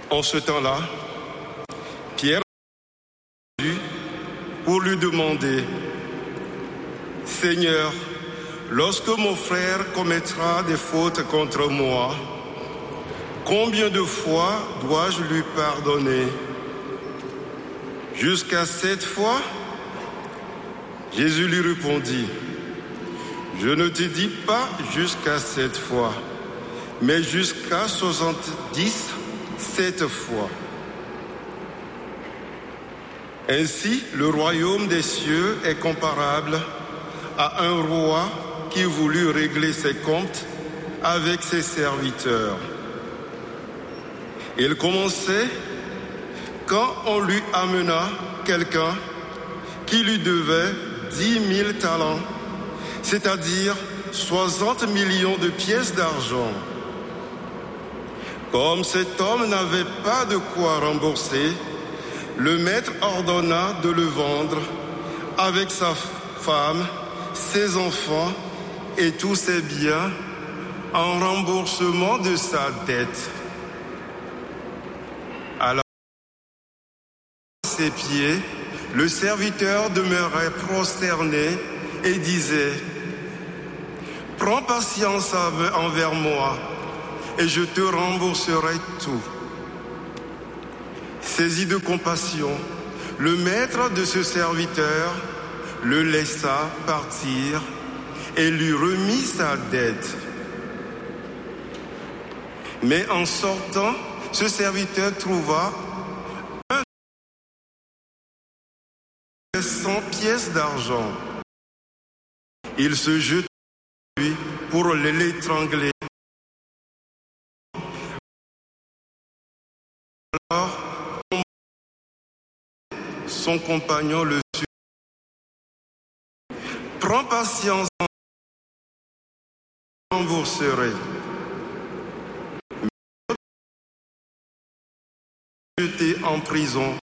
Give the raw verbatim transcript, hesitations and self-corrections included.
En ce temps-là, Pierre a Jésus pour lui demander, « Seigneur, lorsque mon frère commettra des fautes contre moi, combien de fois dois-je lui pardonner? Jusqu'à sept fois ?» Jésus lui répondit, « Je ne te dis pas jusqu'à sept fois, mais jusqu'à soixante-dix, sept fois. » Ainsi, le royaume des cieux est comparable à un roi qui voulut régler ses comptes avec ses serviteurs. Il commençait quand on lui amena quelqu'un qui lui devait dix mille talents, c'est-à-dire soixante millions de pièces d'argent. Comme cet homme n'avait pas de quoi rembourser, le maître ordonna de le vendre avec sa femme, ses enfants et tous ses biens en remboursement de sa dette. Alors, à ses pieds, le serviteur demeurait prosterné et disait, « Prends patience envers moi et je te rembourserai tout. » Saisi de compassion, le maître de ce serviteur le laissa partir et lui remit sa dette. Mais en sortant, ce serviteur trouva cent pièces d'argent. Il se jeta sur lui pour l'étrangler. Alors, son compagnon le suit. « Prends patience, je rembourserai. » Jeté en prison